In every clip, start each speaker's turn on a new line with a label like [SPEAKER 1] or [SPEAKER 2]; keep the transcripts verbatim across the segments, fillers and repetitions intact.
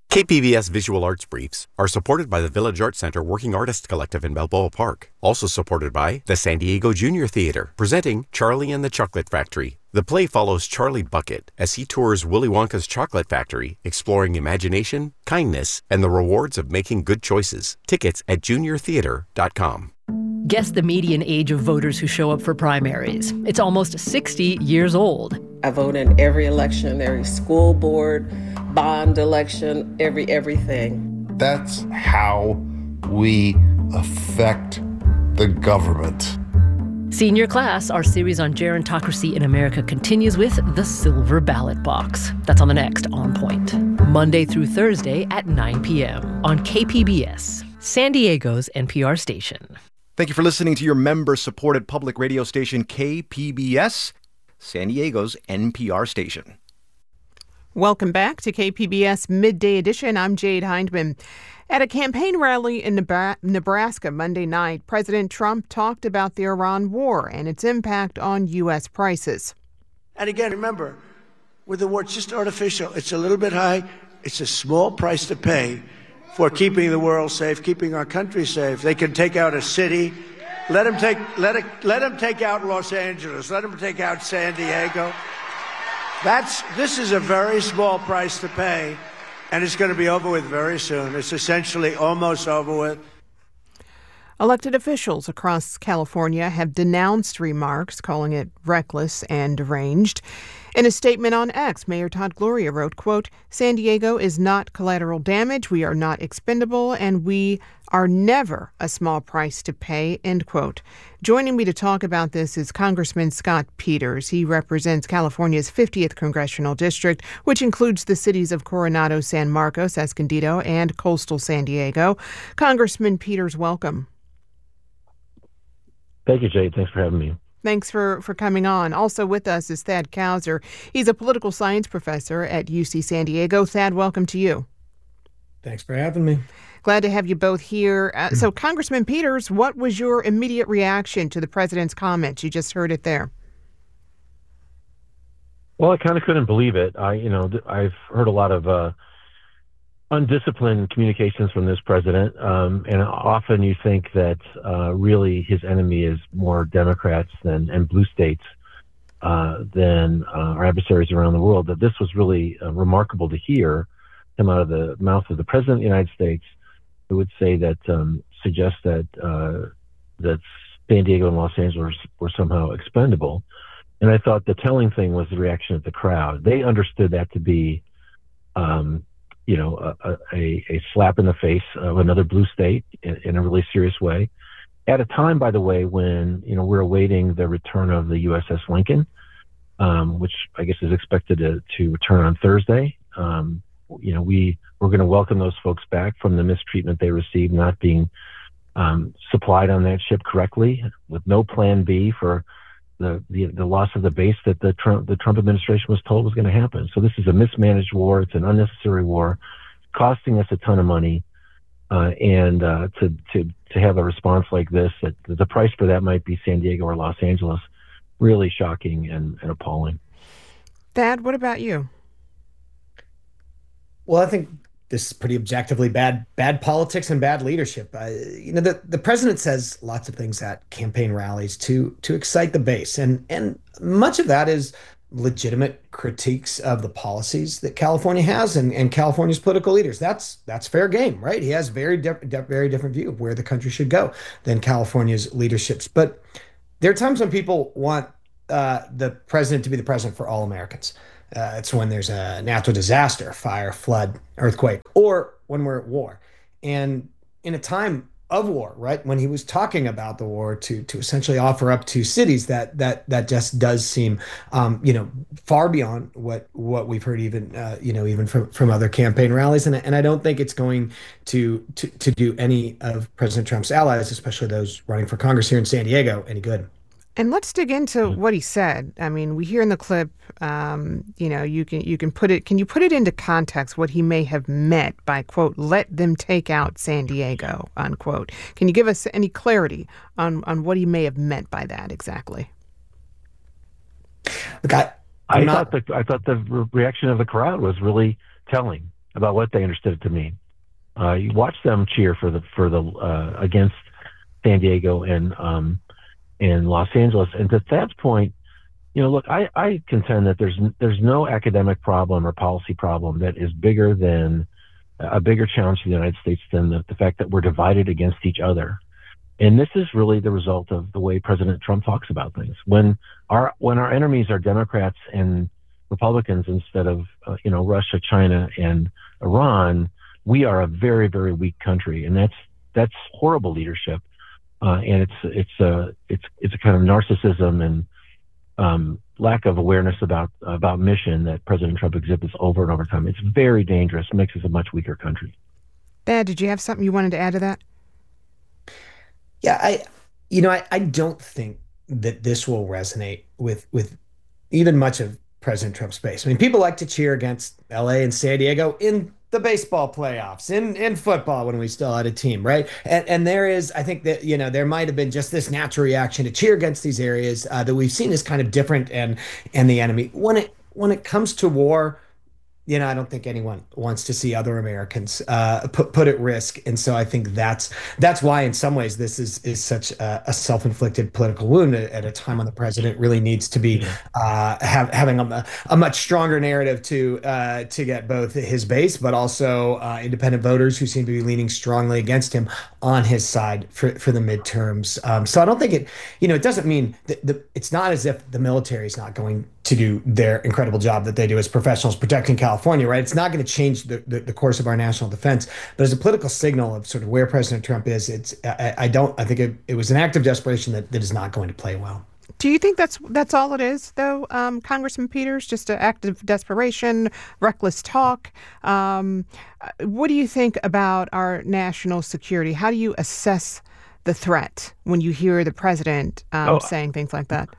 [SPEAKER 1] K P B S Visual Arts Briefs are supported by the Village Arts Center Working Artist Collective in Balboa Park. Also supported by the San Diego Junior Theater, presenting Charlie and the Chocolate Factory. The play follows Charlie Bucket as he tours Willy Wonka's chocolate factory, exploring imagination, kindness, and the rewards of making good choices. Tickets at junior theater dot com.
[SPEAKER 2] Guess the median age of voters who show up for primaries. It's almost sixty years old.
[SPEAKER 3] I vote in every election, every school board, bond election, every everything.
[SPEAKER 4] That's how we affect the government.
[SPEAKER 2] Senior Class, our series on gerontocracy in America, continues with The Silver Ballot Box. That's on the next On Point. Monday through Thursday at nine p.m. on K P B S, San Diego's N P R station.
[SPEAKER 5] Thank you for listening to your member-supported public radio station, K P B S, San Diego's N P R station.
[SPEAKER 6] Welcome back to K P B S Midday Edition. I'm Jade Hindman. At a campaign rally in Nebraska Monday night, President Trump talked about the Iran war and its impact on U S prices.
[SPEAKER 7] And again, remember, with the war, it's just artificial. It's a little bit high. It's a small price to pay for keeping the world safe, keeping our country safe. They can take out a city. Let them take, let it, let them take out Los Angeles. Let them take out San Diego. That's, this is a very small price to pay, and it's going to be over with very soon. It's essentially almost over with.
[SPEAKER 6] Elected officials across California have denounced remarks, calling it reckless and deranged. In a statement on X, Mayor Todd Gloria wrote, quote, "San Diego is not collateral damage. We are not expendable, and we are never a small price to pay," end quote. Joining me to talk about this is Congressman Scott Peters. He represents California's fiftieth Congressional District, which includes the cities of Coronado, San Marcos, Escondido, and coastal San Diego. Congressman Peters, welcome.
[SPEAKER 8] Thank you, Jade. Thanks for having me.
[SPEAKER 6] Thanks for, for coming on. Also with us is Thad Kauser. He's a political science professor at U C San Diego. Thad, welcome to you.
[SPEAKER 9] Thanks for having me.
[SPEAKER 6] Glad to have you both here. Uh, so, Congressman Peters, what was your immediate reaction to the president's comments? You just heard it there.
[SPEAKER 8] Well, I kind of couldn't believe it. I, you know, I've heard a lot of uh, undisciplined communications from this president, um, and often you think that uh, really his enemy is more Democrats than and blue states uh, than uh, our adversaries around the world. That this was really uh, remarkable to hear come out of the mouth of the president of the United States, who would say that um, suggest that uh, that San Diego and Los Angeles were somehow expendable. And I thought the telling thing was the reaction of the crowd. They understood that to be um, you know, a, a, a slap in the face of another blue state in, in a really serious way. At a time, by the way, when, you know, we're awaiting the return of the U S S Lincoln, um, which I guess is expected to, to return on Thursday. Um, you know, we, we're going to welcome those folks back from the mistreatment they received, not being um, supplied on that ship correctly, with no plan B for the, the, the loss of the base that the Trump, the Trump administration was told was going to happen. So this is a mismanaged war. It's an unnecessary war, costing us a ton of money. Uh, and uh, to, to, to have a response like this, that the price for that might be San Diego or Los Angeles, really shocking and, and appalling.
[SPEAKER 6] Thad, what about you?
[SPEAKER 9] Well, I think this is pretty objectively bad, bad politics and bad leadership. Uh, you know, the, the president says lots of things at campaign rallies to to excite the base, and and much of that is legitimate critiques of the policies that California has and, and California's political leaders. That's that's fair game, right? He has very di- di- very different view of where the country should go than California's leaderships. But there are times when people want uh, the president to be the president for all Americans. Uh, it's when there's a natural disaster, fire, flood, earthquake, or when we're at war. And in a time of war, right, when he was talking about the war to to essentially offer up to cities, that that that just does seem, um, you know, far beyond what what we've heard even, uh, you know, even from, from other campaign rallies. And, and I don't think it's going to, to to do any of President Trump's allies, especially those running for Congress here in San Diego, any good.
[SPEAKER 6] And let's dig into what he said. I mean, we hear in the clip, um, you know, you can you can put it. Can you put it into context what he may have meant by, quote, "let them take out San Diego," unquote? Can you give us any clarity on, on what he may have meant by that exactly?
[SPEAKER 9] Look, I,
[SPEAKER 8] I
[SPEAKER 9] not...
[SPEAKER 8] thought the I thought the reaction of the crowd was really telling. about what they understood it to mean. Uh, you watch them cheer for the for the uh, against San Diego and um, and Los Angeles. And to Thad's point, you know, look, I, I contend that there's there's no academic problem or policy problem that is bigger than a bigger challenge to the United States than the, the fact that we're divided against each other. And this is really the result of the way President Trump talks about things. When our when our enemies are Democrats and Republicans instead of uh, you know Russia, China, and Iran, we are a very very weak country, and that's that's horrible leadership. Uh, and it's it's a it's it's a kind of narcissism and um, lack of awareness about about mission that President Trump exhibits over and over time. It's very dangerous. It makes us a much weaker country.
[SPEAKER 6] Thad, did you have something you wanted to add to that?
[SPEAKER 9] Yeah, I, you know, I, I don't think that this will resonate with with even much of President Trump's base. I mean, people like to cheer against L A and San Diego in the baseball playoffs, in in football when we still had a team, right? And and there is, I think that, you know, there might have been just this natural reaction to cheer against these areas uh, that we've seen as kind of different and and the enemy. When it when it comes to war, you know, I don't think anyone wants to see other Americans uh, put put at risk, and so I think that's that's why, in some ways, this is is such a, a self-inflicted political wound at, at a time when the president really needs to be uh, have, having a, a much stronger narrative to uh, to get both his base, but also uh, independent voters who seem to be leaning strongly against him on his side for for the midterms. Um, so I don't think it, you know, it doesn't mean that the it's not as if the military is not going to do their incredible job that they do as professionals protecting California, right? It's not going to change the, the, the course of our national defense, but as a political signal of sort of where President Trump is, it's I, I don't I think it, it was an act of desperation that, that is not going to play well.
[SPEAKER 6] Do you think that's that's all it is, though, um, Congressman Peters? Just an act of desperation, reckless talk? Um, what do you think about our national security? How do you assess the threat when you hear the president um,
[SPEAKER 8] oh.
[SPEAKER 6] saying things like that?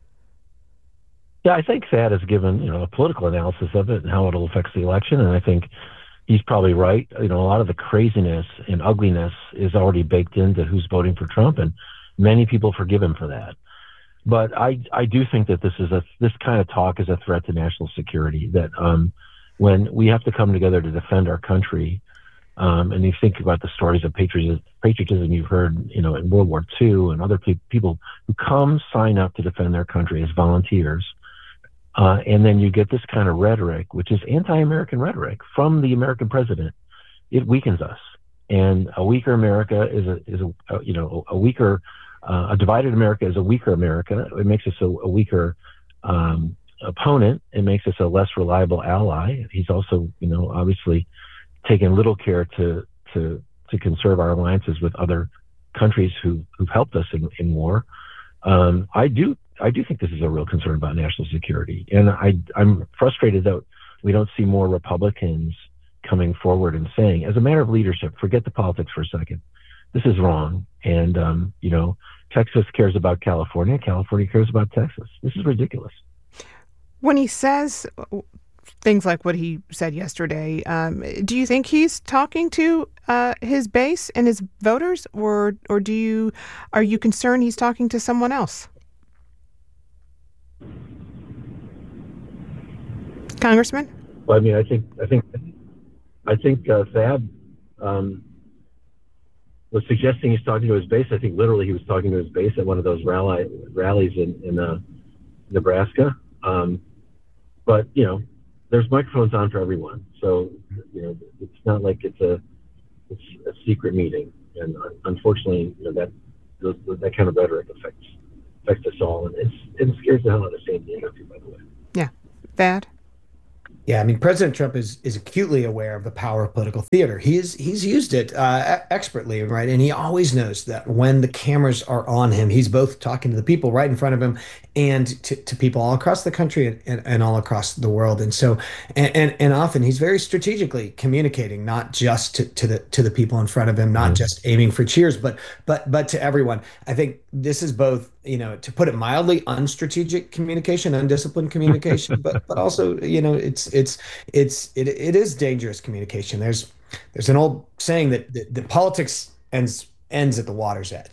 [SPEAKER 8] Yeah, I think Thad has given, you know, a political analysis of it and how it'll affect the election, and I think he's probably right. You know, a lot of the craziness and ugliness is already baked into who's voting for Trump, and many people forgive him for that. But I, I do think that this is a this kind of talk is a threat to national security. That um, when we have to come together to defend our country, um, and you think about the stories of patriotism, patriotism you've heard, you know, in World War Two, and other pe- people who come sign up to defend their country as volunteers. Uh, and then you get this kind of rhetoric, which is anti-American rhetoric from the American president. It weakens us, and a weaker America is a is a, a you know a weaker uh, a divided America is a weaker America. It makes us a, a weaker um, opponent. It makes us a less reliable ally. He's also you know obviously taken little care to to to conserve our alliances with other countries who who've helped us in, in war. Um, I do. I do think this is a real concern about national security. And I, I'm frustrated that we don't see more Republicans coming forward and saying, as a matter of leadership, forget the politics for a second. This is wrong. And, um, you know, Texas cares about California. California cares about Texas. This is ridiculous.
[SPEAKER 6] When he says things like what he said yesterday, um, do you think he's talking to uh, his base and his voters, or or do you are you concerned he's talking to someone else? Congressman?
[SPEAKER 8] Well, I mean, I think, I think, I think uh, Thad um, was suggesting he's talking to his base. I think literally he was talking to his base at one of those rally rallies in, in uh, Nebraska. Um, but you know, there's microphones on for everyone, so you know, it's not like it's a it's a secret meeting. And uh, unfortunately, you know, that those, that kind of rhetoric affects affects us all, and it's it scares the hell out of San Diego too, by the way.
[SPEAKER 6] Yeah, Thad.
[SPEAKER 9] Yeah, I mean, President Trump is is acutely aware of the power of political theater. He's he's used it uh, expertly, right? And he always knows that when the cameras are on him, he's both talking to the people right in front of him and to, to people all across the country and, and, and all across the world. And so, and, and and often he's very strategically communicating, not just to, to the to the people in front of him, not mm-hmm. just aiming for cheers, but but but to everyone. I think this is both, you know, to put it mildly, unstrategic communication, undisciplined communication, but but also, you know, it's it's it's it it is dangerous communication. There's there's an old saying that that, that politics ends ends at the water's edge,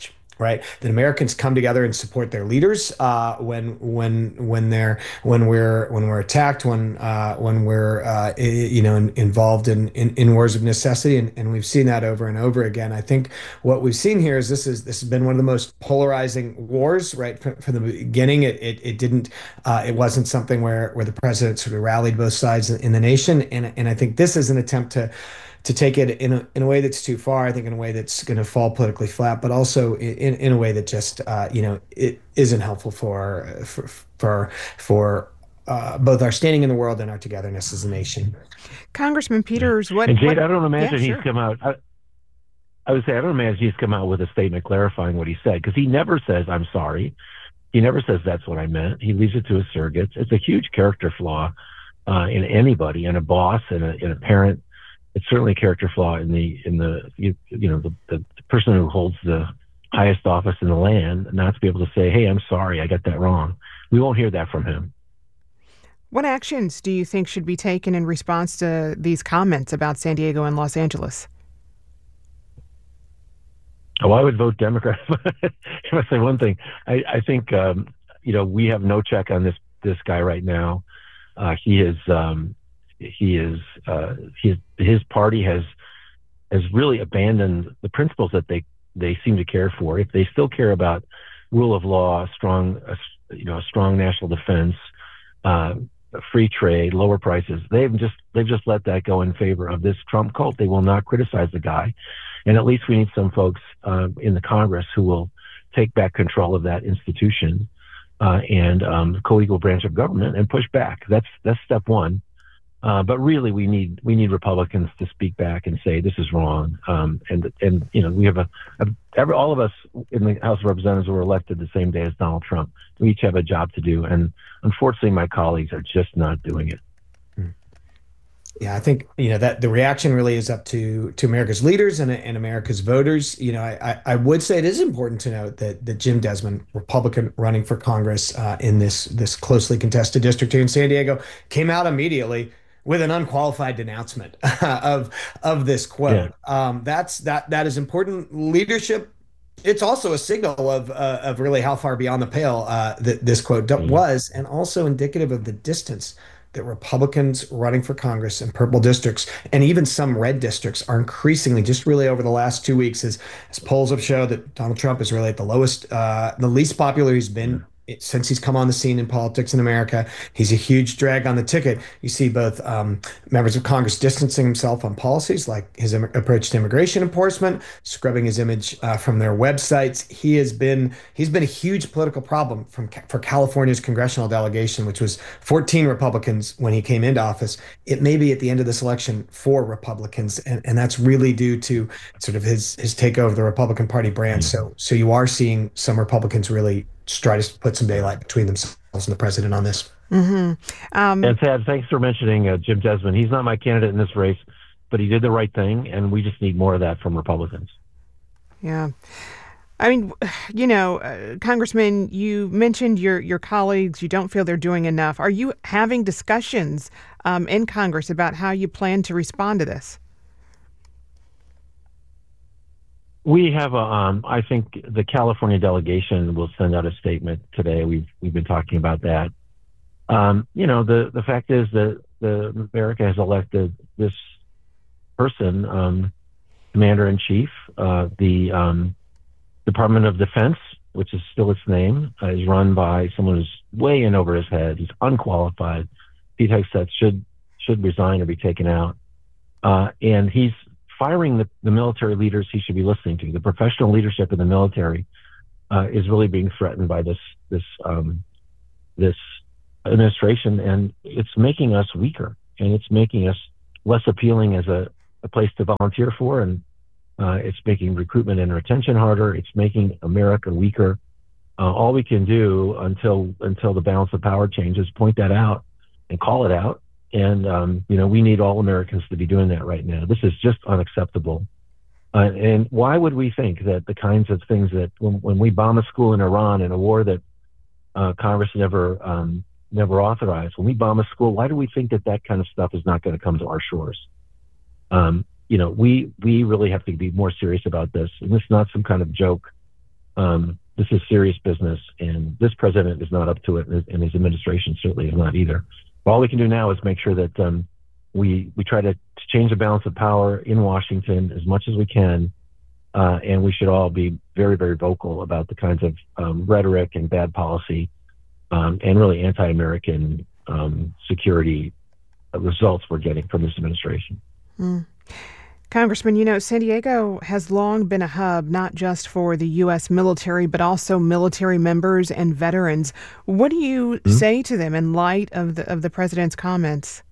[SPEAKER 9] right? That Americans come together and support their leaders uh, when when when they're when we're when we're attacked, when uh, when we're uh, you know in, involved in, in in wars of necessity, and, and we've seen that over and over again. I think what we've seen here is this is this has been one of the most polarizing wars, right? From, from the beginning, it it, it didn't uh, it wasn't something where where the president sort of rallied both sides in, in the nation, and and I think this is an attempt to. to take it in a, in a way that's too far, I think in a way that's going to fall politically flat, but also in, in a way that just, uh, you know, it isn't helpful for, for, for, for uh, both our standing in the world and our togetherness as a nation.
[SPEAKER 6] Congressman Peters, what...
[SPEAKER 8] And Jade,
[SPEAKER 6] what,
[SPEAKER 8] I don't imagine
[SPEAKER 6] yeah,
[SPEAKER 8] he's
[SPEAKER 6] sure.
[SPEAKER 8] come out... I, I would say I don't imagine he's come out with a statement clarifying what he said, because he never says, I'm sorry. He never says that's what I meant. He leaves it to his surrogates. It's a huge character flaw uh, in anybody, in a boss, in a, in a parent. It's certainly a character flaw in the in the you, you know the, the person who holds the highest office in the land not to be able to say, "Hey, I'm sorry, I got that wrong." We won't hear that from him.
[SPEAKER 6] What actions do you think should be taken in response to these comments about San Diego and Los Angeles?
[SPEAKER 8] Oh, I would vote Democrat. If I say one thing, I, I think um, you know we have no check on this this guy right now. Uh, he is. Um, He is uh, his his party has has really abandoned the principles that they, they seem to care for. If they still care about rule of law, strong uh, you know strong national defense, uh, free trade, lower prices, they've just they've just let that go in favor of this Trump cult. They will not criticize the guy, and at least we need some folks uh, in the Congress who will take back control of that institution uh, and um, co-equal branch of government and push back. That's that's step one. Uh, but really, we need we need Republicans to speak back and say this is wrong. Um, and and you know we have a, a every, all of us in the House of Representatives were elected the same day as Donald Trump. We each have a job to do, and unfortunately, my colleagues are just not doing it.
[SPEAKER 9] Yeah, I think you know that the reaction really is up to to America's leaders and, and America's voters. You know, I, I would say it is important to note that that Jim Desmond, Republican running for Congress uh, in this this closely contested district here in San Diego, came out immediately with an unqualified denouncement of of this quote. Yeah. Um, that's that that is important leadership. It's also a signal of uh, of really how far beyond the pale uh, that this quote mm-hmm. was, and also indicative of the distance that Republicans running for Congress in purple districts and even some red districts are increasingly, just really over the last two weeks, as, as polls have showed that Donald Trump is really at the lowest, uh, the least popular he's been since he's come on the scene in politics in America. He's a huge drag on the ticket. You see both um, members of Congress distancing himself on policies like his im- approach to immigration enforcement, scrubbing his image uh, from their websites. He has been he's been a huge political problem from for California's congressional delegation, which was fourteen Republicans when he came into office. It may be at the end of this election four Republicans, and, and that's really due to sort of his his takeover of the Republican Party brand. So so you are seeing some Republicans really try to put some daylight between themselves and the president on this.
[SPEAKER 6] Mm-hmm. Um,
[SPEAKER 8] and Thad, thanks for mentioning uh, Jim Desmond. He's not my candidate in this race, but he did the right thing, and we just need more of that from Republicans.
[SPEAKER 6] Yeah. I mean, you know, uh, Congressman, you mentioned your, your colleagues, you don't feel they're doing enough. Are you having discussions um, in Congress about how you plan to respond to this?
[SPEAKER 8] We have a, um, I think the California delegation will send out a statement today. We've we've been talking about that. Um, you know, the, the fact is that the America has elected this person, um, commander in chief. Uh, the um, Department of Defense, which is still its name, uh, is run by someone who's way in over his head. He's unqualified. Pete Hegseth should should resign or be taken out. Uh, and he's firing the, the military leaders he should be listening to. The professional leadership in the military uh, is really being threatened by this this um, this administration, and it's making us weaker, and it's making us less appealing as a, a place to volunteer for, and uh, it's making recruitment and retention harder. It's making America weaker. Uh, all we can do until until the balance of power changes, point that out and call it out. And, um, you know, we need all Americans to be doing that right now. This is just unacceptable. Uh, and why would we think that the kinds of things that when, when we bomb a school in Iran in a war that uh, Congress never um, never authorized, when we bomb a school, why do we think that that kind of stuff is not going to come to our shores? Um, you know, we we really have to be more serious about this. And this is not some kind of joke. Um, this is serious business, and this president is not up to it, and his administration certainly is not either. All we can do now is make sure that um, we we try to change the balance of power in Washington as much as we can, uh, and we should all be very, very vocal about the kinds of um, rhetoric and bad policy um, and really anti-American um, security results we're getting from this administration.
[SPEAKER 6] Mm. Congressman, you know, San Diego has long been a hub not just for the U S military, but also military members and veterans. What do you mm-hmm. say to them in light of the of the president's comments?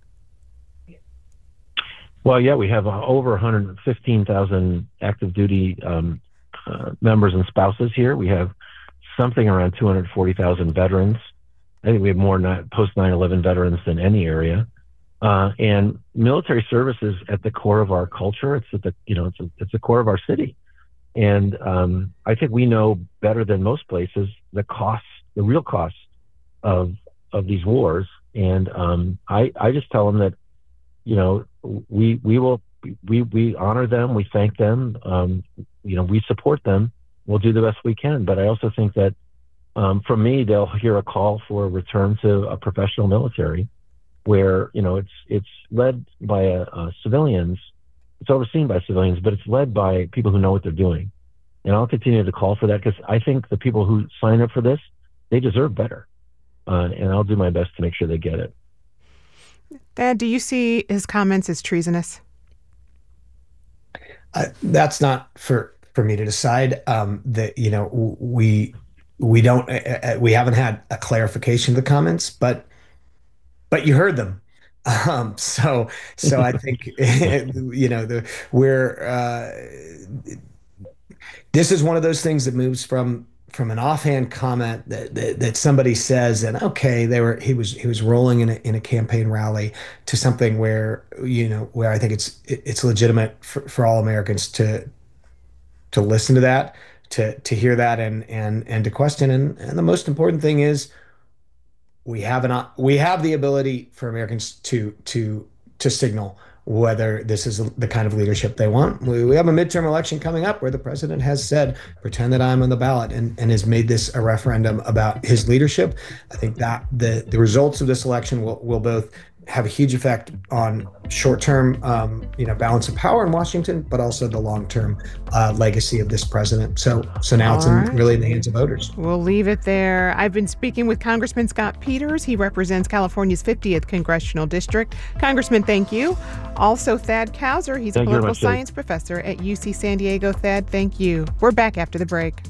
[SPEAKER 8] Well, yeah, we have uh, over one hundred fifteen thousand active duty um, uh, members and spouses here. We have something around two hundred forty thousand veterans. I think we have more post nine eleven veterans than any area. Uh, and military service is at the core of our culture. It's at the, you know, it's, a, it's the core of our city. And um, I think we know better than most places the costs, the real costs of of these wars. And um, I, I just tell them that, you know, we we will we we honor them, we thank them, um, you know, we support them. We'll do the best we can. But I also think that um, from me, they'll hear a call for a return to a professional military, where, you know, it's it's led by uh, uh, civilians, it's overseen by civilians, but it's led by people who know what they're doing. And I'll continue to call for that because I think the people who sign up for this, they deserve better. Uh, and I'll do my best to make sure they get it.
[SPEAKER 6] Dad, do you see his comments as treasonous?
[SPEAKER 9] Uh, that's not for, for me to decide. Um, that, you know, we we don't uh, we haven't had a clarification of the comments, but But you heard them. Um, so so I think, you know, the, we're, uh, this is one of those things that moves from from an offhand comment that, that, that somebody says, and okay, they were he was he was rolling in a, in a campaign rally, to something where, you know, where I think it's it's legitimate for, for all Americans to to listen to that, to to hear that, and and and to question. And, and the most important thing is, we have an we have the ability for Americans to to to signal whether this is the kind of leadership they want. We, we have a midterm election coming up where the president has said, pretend that I'm on the ballot, and, and has made this a referendum about his leadership. I think that the, the results of this election will, will both have a huge effect on short-term, um, you know, balance of power in Washington, but also the long-term uh, legacy of this president. So, so now All it's in, right. really in the hands of voters.
[SPEAKER 6] We'll leave it there. I've been speaking with Congressman Scott Peters. He represents California's fiftieth Congressional District. Congressman, thank you. Also, Thad Kauser. He's thank a political much, science Dave. professor at U C San Diego. Thad, thank you. We're back after the break.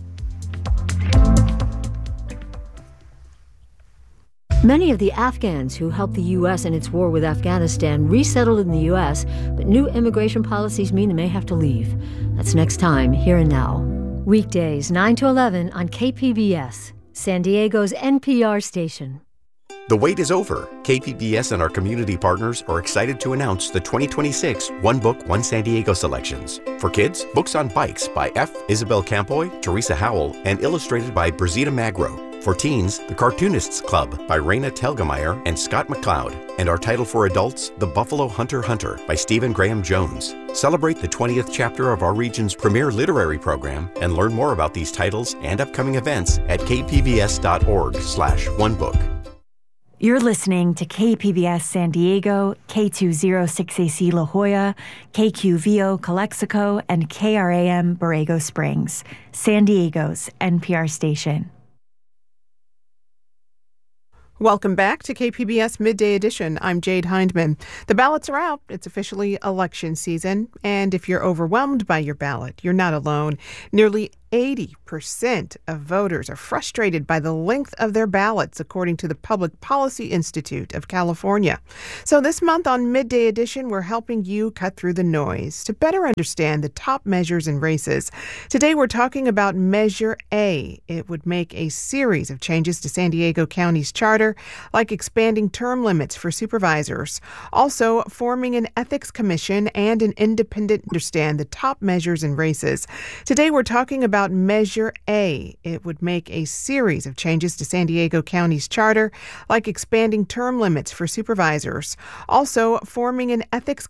[SPEAKER 10] Many of the Afghans who helped the U S in its war with Afghanistan resettled in the U S, but new immigration policies mean they may have to leave. That's next time, Here and Now. Weekdays, nine to eleven on K P B S, San Diego's N P R station.
[SPEAKER 1] The wait is over. K P B S and our community partners are excited to announce the twenty twenty-six One Book, One San Diego selections. For kids, books on bikes by F. Isabel Campoy, Teresa Howell, and illustrated by Brazita Magro. For teens, The Cartoonists Club by Raina Telgemeier and Scott McCloud. And our title for adults, The Buffalo Hunter Hunter by Stephen Graham Jones. Celebrate the twentieth chapter of our region's premier literary program and learn more about these titles and upcoming events at kpbs.org slash onebook.
[SPEAKER 11] You're listening to K P B S San Diego, K two oh six A C La Jolla, K Q V O Calexico, and K R A M Borrego Springs, San Diego's N P R station.
[SPEAKER 6] Welcome back to K P B S Midday Edition. I'm Jade Hindman. The ballots are out. It's officially election season. And if you're overwhelmed by your ballot, you're not alone. Nearly eighty percent of voters are frustrated by the length of their ballots, according to the Public Policy Institute of California. So this month on Midday Edition, we're helping you cut through the noise to better understand the top measures and races. Today, we're talking about Measure A. It would make a series of changes to San Diego County's charter, like expanding term limits for supervisors. Also, forming an ethics commission and an independent understand the top measures and races. Today, we're talking about Measure A. It would make a series of changes to San Diego County's charter, like expanding term limits for supervisors. Also, forming an ethics